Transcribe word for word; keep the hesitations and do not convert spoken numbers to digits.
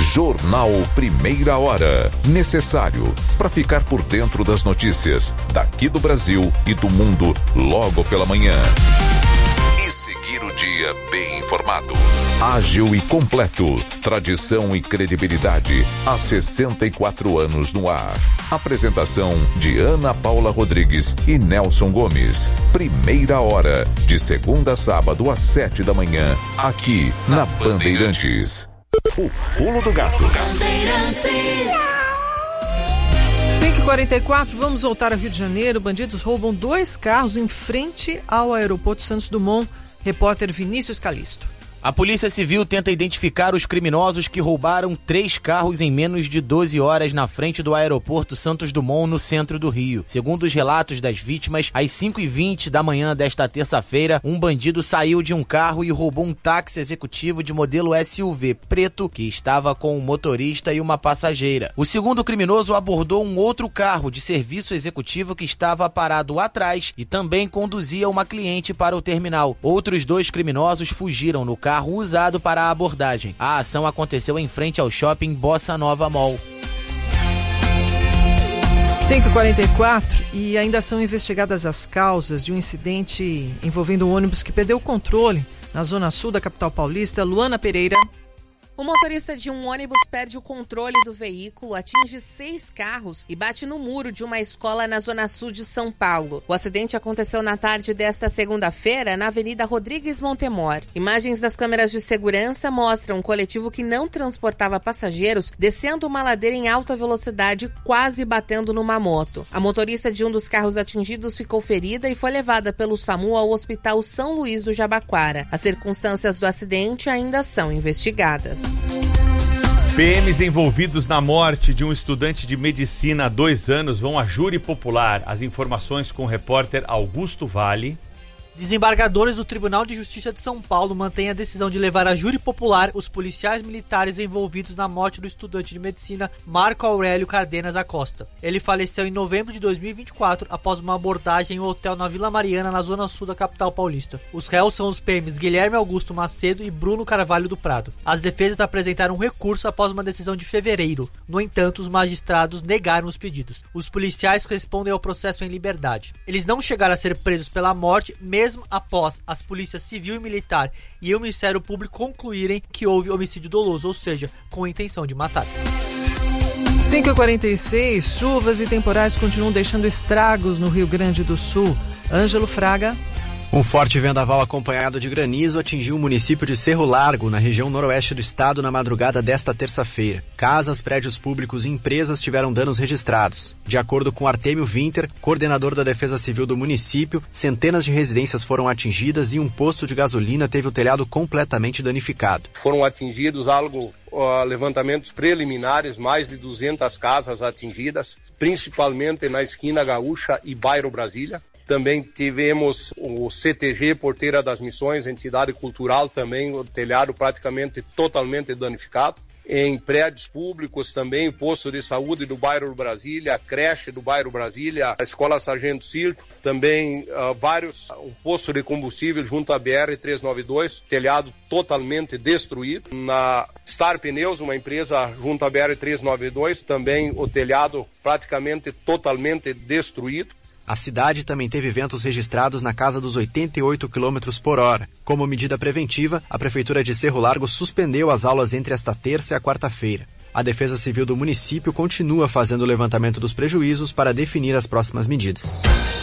Jornal Primeira Hora. Necessário para ficar por dentro das notícias daqui do Brasil e do mundo logo pela manhã. E seguir o dia bem informado. Ágil e completo. Tradição e credibilidade há sessenta e quatro anos no ar. Apresentação de Ana Paula Rodrigues e Nelson Gomes. Primeira Hora, de segunda a sábado às sete da manhã, aqui na Bandeirantes. O Pulo do Gato. cinco e quarenta e quatro, vamos voltar ao Rio de Janeiro. Bandidos roubam dois carros em frente ao aeroporto Santos Dumont. Repórter Vinícius Calisto. A Polícia Civil tenta identificar os criminosos que roubaram três carros em menos de doze horas na frente do aeroporto Santos Dumont, no centro do Rio. Segundo os relatos das vítimas, às cinco e vinte da manhã desta terça-feira, um bandido saiu de um carro e roubou um táxi executivo de modelo S U V preto que estava com um motorista e uma passageira. O segundo criminoso abordou um outro carro de serviço executivo que estava parado atrás e também conduzia uma cliente para o terminal. Outros dois criminosos fugiram no carro carro usado para a abordagem. A ação aconteceu em frente ao shopping Bossa Nova Mall. cinco e quarenta e quatro, e ainda são investigadas as causas de um incidente envolvendo um ônibus que perdeu o controle na zona sul da capital paulista. Luana Pereira. O motorista de um ônibus perde o controle do veículo, atinge seis carros e bate no muro de uma escola na zona sul de São Paulo. O acidente aconteceu na tarde desta segunda-feira, na Avenida Rodrigues Montemor. Imagens das câmeras de segurança mostram um coletivo que não transportava passageiros descendo uma ladeira em alta velocidade, quase batendo numa moto. A motorista de um dos carros atingidos ficou ferida e foi levada pelo SAMU ao Hospital São Luís do Jabaquara. As circunstâncias do acidente ainda são investigadas. P Ms envolvidos na morte de um estudante de medicina há dois anos vão a júri popular. As informações com o repórter Augusto Vale. Desembargadores do Tribunal de Justiça de São Paulo mantêm a decisão de levar a júri popular os policiais militares envolvidos na morte do estudante de medicina Marco Aurélio Cardenas Acosta. Ele faleceu em novembro de dois mil e vinte e quatro após uma abordagem em um hotel na Vila Mariana, na zona sul da capital paulista. Os réus são os P Ms Guilherme Augusto Macedo e Bruno Carvalho do Prado. As defesas apresentaram um recurso após uma decisão de fevereiro. No entanto, os magistrados negaram os pedidos. Os policiais respondem ao processo em liberdade. Eles não chegaram a ser presos pela morte, mesmo Mesmo após as polícias civil e militar e o Ministério Público concluírem que houve homicídio doloso, ou seja, com a intenção de matar. cinco e quarenta e seis, chuvas e temporais continuam deixando estragos no Rio Grande do Sul. Ângelo Fraga. Um forte vendaval acompanhado de granizo atingiu o município de Cerro Largo, na região noroeste do estado, na madrugada desta terça-feira. Casas, prédios públicos e empresas tiveram danos registrados. De acordo com Artêmio Winter, coordenador da Defesa Civil do município, centenas de residências foram atingidas e um posto de gasolina teve o telhado completamente danificado. Foram atingidos algo, uh, levantamentos preliminares, mais de duzentas casas atingidas, principalmente na esquina Gaúcha e bairro Brasília. Também tivemos o C T G, Porteira das Missões, entidade cultural, também o telhado praticamente totalmente danificado. Em prédios públicos também, o posto de saúde do bairro Brasília, a creche do bairro Brasília, a escola Sargento Circo, também uh, vários, um posto de combustível junto à B R trezentos e noventa e dois, telhado totalmente destruído. Na Star Pneus, uma empresa junto à B R trezentos e noventa e dois, também o telhado praticamente totalmente destruído. A cidade também teve ventos registrados na casa dos oitenta e oito quilômetros por hora. Como medida preventiva, a Prefeitura de Cerro Largo suspendeu as aulas entre esta terça e a quarta-feira. A Defesa Civil do município continua fazendo o levantamento dos prejuízos para definir as próximas medidas.